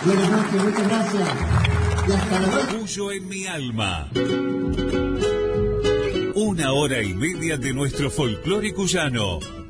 Buenas noches, muchas gracias. Y hasta luego. Cuyo en mi alma. 1 hora y media de nuestro folclore cuyano.